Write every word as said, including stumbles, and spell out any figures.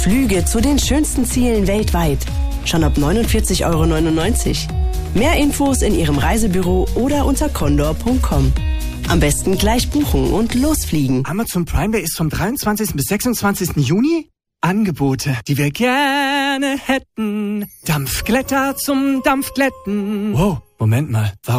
Flüge zu den schönsten Zielen weltweit. Schon ab neunundvierzig Euro neunundneunzig. Mehr Infos in Ihrem Reisebüro oder unter condor punkt com. Am besten gleich buchen und losfliegen. Amazon Prime Day ist vom dreiundzwanzigsten bis sechsundzwanzigsten Juni. Angebote, die wir gerne hätten. Dampfglätter zum Dampfglätten. Wow, Moment mal. Warum